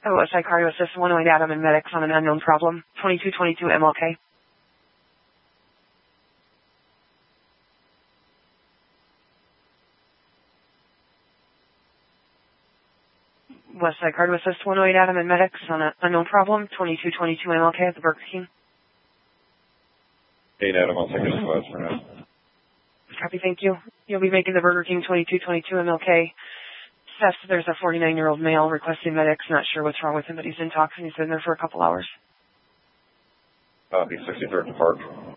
OSI Cardio Assist 108 Adam and medics on an unknown problem. 2222 MLK. Westside Cardio Assist 108 Adam and medics on an unknown problem. 2222 MLK at the Burger King. 8 Adam, I'll take a squad for now. Copy, thank you. You'll be making the Burger King 2222 MLK. Seth, there's a 49-year-old male requesting medics. Not sure what's wrong with him, but he's in talks and he's been there for a couple hours. He's 63rd and Park.